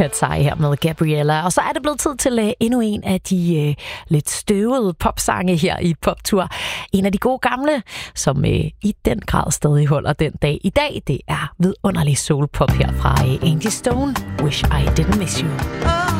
Cat's Eye her med Gabriella. Og så er det blevet tid til endnu en af de lidt støvede popsange her i Poptur. En af de gode gamle, som i den grad stadig holder den dag i dag. Det er vidunderlig soulpop her fra Angie Stone. Wish I Didn't Miss You.